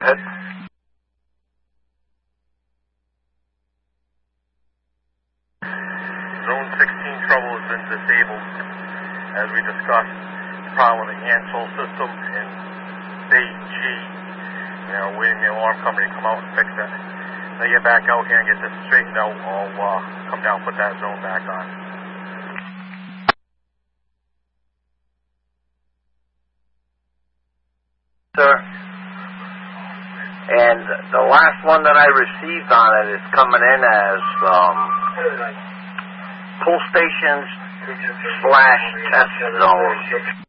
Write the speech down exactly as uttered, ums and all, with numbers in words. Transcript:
Ed? Zone sixteen trouble has been disabled. As we discussed, the problem with the Ansel system in State G. You know, waiting the alarm company to come out and fix it. They get back out here and get this straightened out, I'll uh, come down and put that zone back on. Sir? And the last one that I received on it is coming in as um, pull stations slash test zone.